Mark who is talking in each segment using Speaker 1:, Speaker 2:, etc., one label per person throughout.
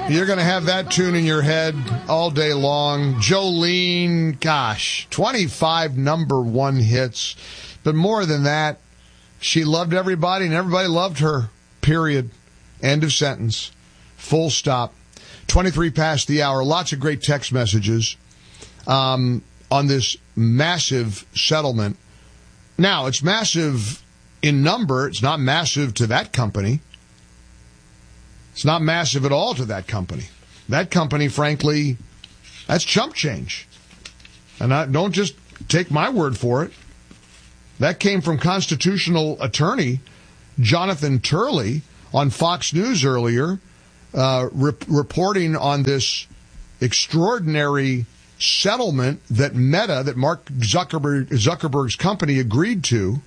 Speaker 1: You're going to have that tune in your head all day long. Jolene, gosh, 25 number one hits. But more than that, she loved everybody and everybody loved her. Period. End of sentence. Full stop. 23 past the hour. Lots of great text messages on this massive settlement. Now, it's massive in number. It's not massive to that company. It's not massive at all to that company. That company, frankly, that's chump change. And don't just take my word for it. That came from constitutional attorney Jonathan Turley on Fox News earlier, reporting on this extraordinary settlement that Meta, that Mark Zuckerberg's company agreed to,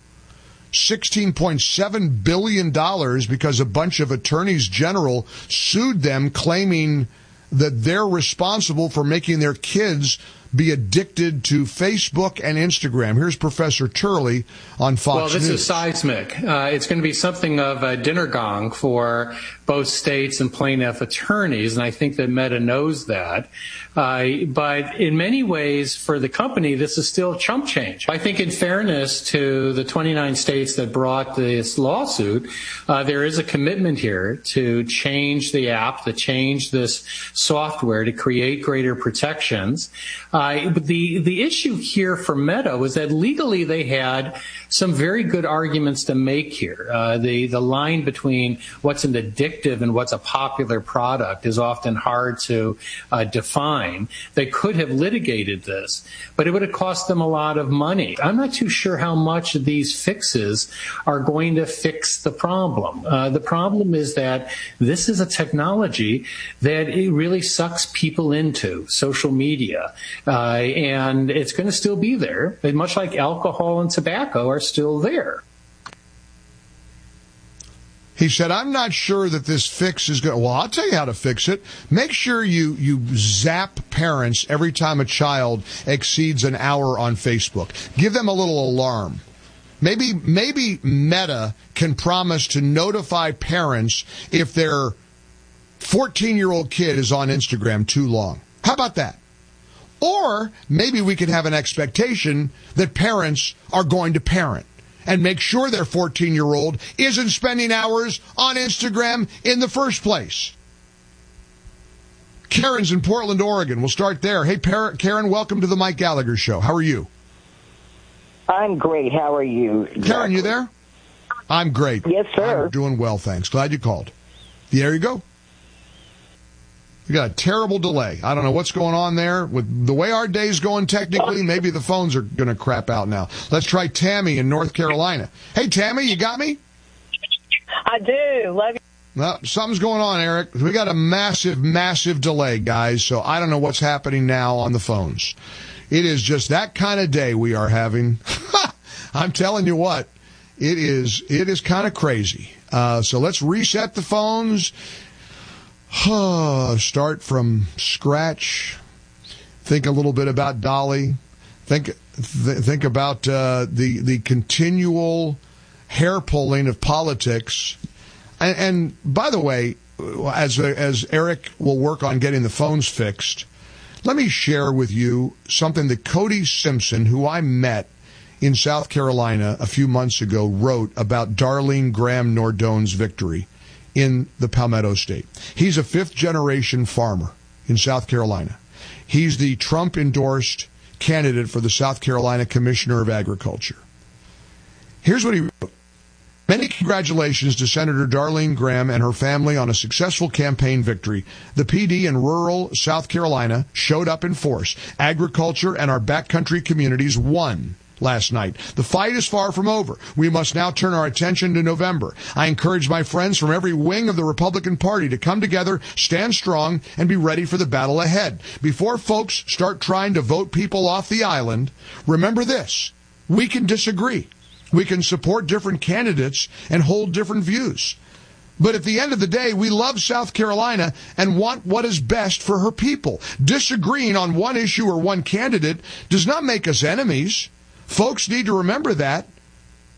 Speaker 1: $16.7 billion because a bunch of attorneys general sued them, claiming that they're responsible for making their kids be addicted to Facebook and Instagram. Here's Professor Turley on Fox News.
Speaker 2: Well, this is seismic. It's going to be something of a dinner gong for both states and plaintiff attorneys, and I think that Meta knows that. But in many ways, for the company, this is still chump change. I think in fairness to the 29 states that brought this lawsuit, there is a commitment here to change the app, to change this software, to create greater protections. But the issue here for Meta was that legally they had some very good arguments to make here. The line between what's an addictive and what's a popular product is often hard to define. They could have litigated this, but it would have cost them a lot of money. I'm not too sure how much of these fixes are going to fix the problem. The problem is that this is a technology that it really sucks people into social media. And it's going to still be there, much like alcohol and tobacco are still there.
Speaker 1: He said, I'm not sure that this fix is going to... Well, I'll tell you how to fix it. Make sure you zap parents every time a child exceeds an hour on Facebook. Give them a little alarm. Maybe Meta can promise to notify parents if their 14-year-old kid is on Instagram too long. How about that? Or maybe we can have an expectation that parents are going to parent and make sure their 14-year-old isn't spending hours on Instagram in the first place. Karen's in Portland, Oregon. We'll start there. Hey, Karen, welcome to the Mike Gallagher Show. How are you?
Speaker 3: I'm great. How are you?
Speaker 1: Karen, you there? I'm great.
Speaker 3: Yes, sir.
Speaker 1: I'm doing well, thanks. Glad you called. There you go. We got a terrible delay. I don't know what's going on there. With the way our day's going technically, maybe the phones are going to crap out now. Let's try Tammy in North Carolina. Hey, Tammy, you got me?
Speaker 4: I do. Love you.
Speaker 1: Well, something's going on, Eric. We got a massive delay, guys, so I don't know what's happening now on the phones. It is just that kind of day we are having. I'm telling you what, it is kind of crazy. So let's reset the phones. Start from scratch. Think a little bit about Dolly. Think about the continual hair pulling of politics. And by the way, as Eric will work on getting the phones fixed, let me share with you something that Cody Simpson, who I met in South Carolina a few months ago, wrote about Darlene Graham Nordon's victory in the Palmetto State. He's a fifth-generation farmer in South Carolina. He's the Trump-endorsed candidate for the South Carolina Commissioner of Agriculture. Here's what he wrote. Many congratulations to Senator Darlene Graham and her family on a successful campaign victory. The PD in rural South Carolina showed up in force. Agriculture and our backcountry communities won last night. The fight is far from over. We must now turn our attention to November. I encourage my friends from every wing of the Republican Party to come together, stand strong, and be ready for the battle ahead. Before folks start trying to vote people off the island, remember this: we can disagree. We can support different candidates and hold different views. But at the end of the day, we love South Carolina and want what is best for her people. Disagreeing on one issue or one candidate does not make us enemies. Folks need to remember that.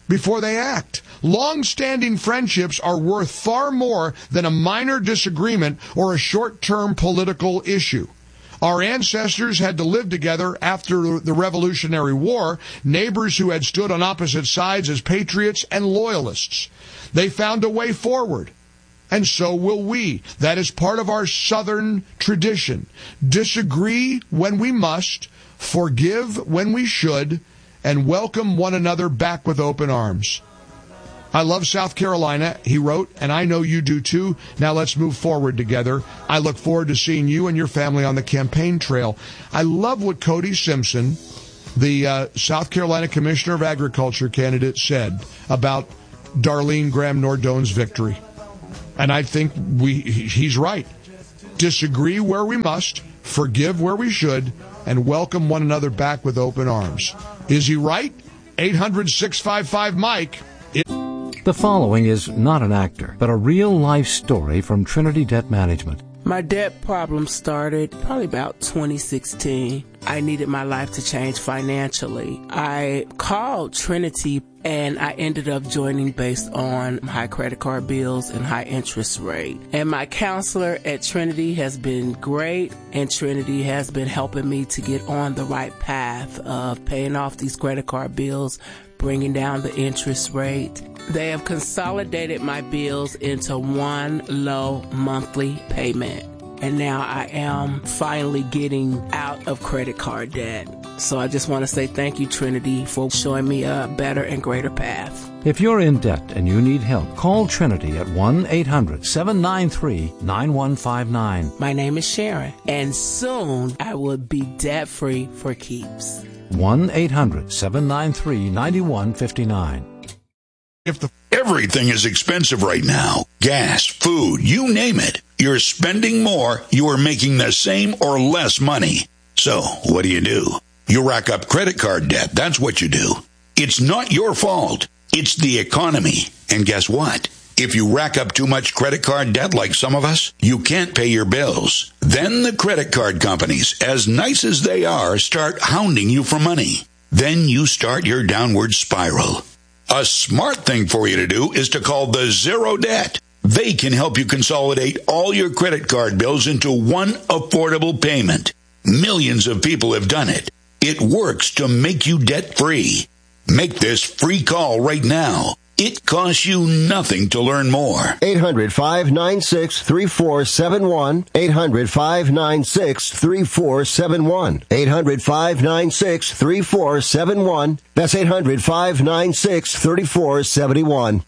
Speaker 1: before they act. Long-standing friendships are worth far more than a minor disagreement or a short-term political issue. Our ancestors had to live together after the Revolutionary War, neighbors who had stood on opposite sides as patriots and loyalists. They found a way forward, and so will we. That is part of our Southern tradition. Disagree when we must, forgive when we should, and welcome one another back with open arms. I love South Carolina, he wrote, and I know you do too. Now let's move forward together. I look forward to seeing you and your family on the campaign trail. I love what Cody Simpson, the South Carolina Commissioner of Agriculture candidate, said about Darlene Graham Nordone's victory. And I think he's right. Disagree where we must, forgive where we should, and welcome one another back with open arms. Is he right? 800-655-MIKE.
Speaker 5: The following is not an actor, but a real-life story from Trinity Debt Management.
Speaker 6: My debt problem started probably about 2016. I needed my life to change financially. I called Trinity and I ended up joining based on high credit card bills and high interest rate. And my counselor at Trinity has been great, and Trinity has been helping me to get on the right path of paying off these credit card bills, bringing down the interest rate. They have consolidated my bills into one low monthly payment. And now I am finally getting out of credit card debt. So I just want to say thank you, Trinity, for showing me a better and greater path.
Speaker 5: If you're in debt and you need help, call Trinity at 1-800-793-9159.
Speaker 6: My name is Sharon, and soon I will be debt-free for keeps.
Speaker 5: 1-800-793-9159.
Speaker 7: Everything is expensive right now. Gas, food, you name it. You're spending more, you are making the same or less money. So, what do? You rack up credit card debt. That's what you do. It's not your fault. It's the economy. And guess what? If you rack up too much credit card debt like some of us, you can't pay your bills. Then the credit card companies, as nice as they are, start hounding you for money. Then you start your downward spiral. A smart thing for you to do is to call the Zero Debt. They can help you consolidate all your credit card bills into one affordable payment. Millions of people have done it. It works to make you debt-free. Make this free call right now. It costs you nothing to learn more.
Speaker 8: 800-596-3471. 800-596-3471. 800-596-3471. That's 800-596-3471.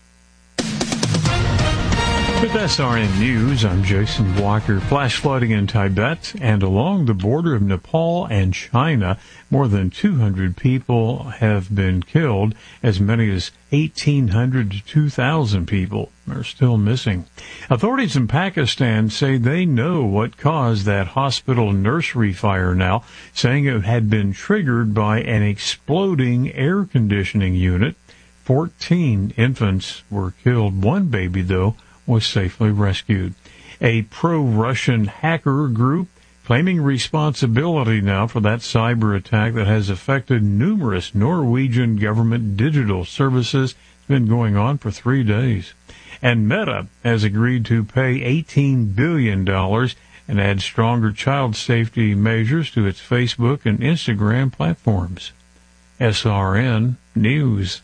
Speaker 9: With SRN News, I'm Jason Walker. Flash flooding in Tibet and along the border of Nepal and China. More than 200 people have been killed. As many as 1,800 to 2,000 people are still missing. Authorities in Pakistan say they know what caused that hospital nursery fire now, saying it had been triggered by an exploding air conditioning unit. 14 infants were killed. One baby, though, was safely rescued. A pro-Russian hacker group claiming responsibility now for that cyber attack that has affected numerous Norwegian government digital services. It's been going on for 3 days. And Meta has agreed to pay $18 billion and add stronger child safety measures to its Facebook and Instagram platforms. SRN News.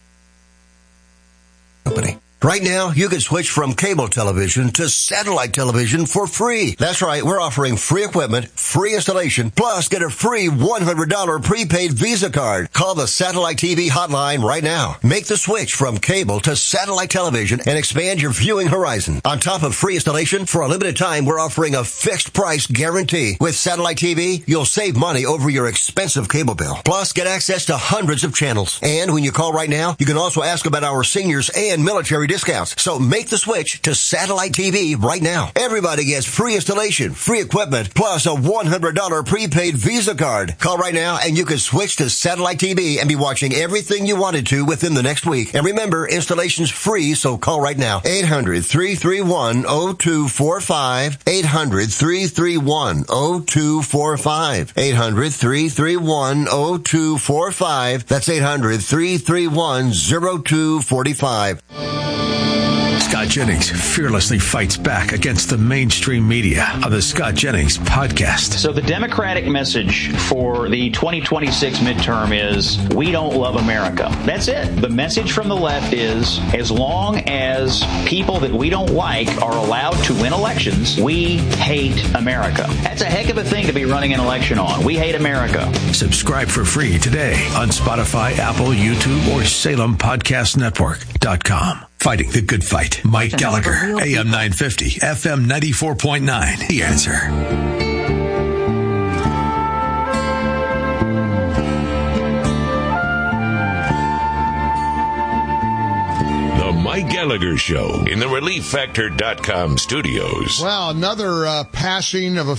Speaker 8: Right now, you can switch from cable television to satellite television for free. That's right, we're offering free equipment, free installation, plus get a free $100 prepaid Visa card. Call the Satellite TV hotline right now. Make the switch from cable to satellite television and expand your viewing horizon. On top of free installation, for a limited time, we're offering a fixed price guarantee. With Satellite TV, you'll save money over your expensive cable bill. Plus, get access to hundreds of channels. And when you call right now, you can also ask about our seniors and military discounts. So make the switch to satellite TV right now. Everybody gets free installation, free equipment, plus a $100 prepaid Visa card. Call right now and you can switch to satellite TV and be watching everything you wanted to within the next week. And remember, installation's free, so call right now. 800-331-0245. 800-331-0245. 800-331-0245. That's 800-331-0245.
Speaker 10: Scott Jennings fearlessly fights back against the mainstream media on the Scott Jennings podcast.
Speaker 11: So the Democratic message for the 2026 midterm is, we don't love America. That's it. The message from the left is, as long as people that we don't like are allowed to win elections, we hate America. That's a heck of a thing to be running an election on. We hate America.
Speaker 10: Subscribe for free today on Spotify, Apple, YouTube, or SalemPodcastNetwork.com. Fighting the good fight. Mike Gallagher, AM 950, FM 94.9. The Answer.
Speaker 12: The Mike Gallagher Show in the ReliefFactor.com studios.
Speaker 1: Well, another passing of a